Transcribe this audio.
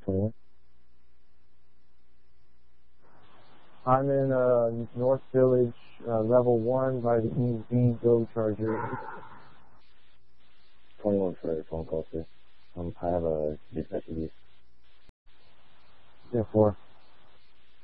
21. I'm in North Village, level 1 by the EV Go Charger. 21 for phone call, sir.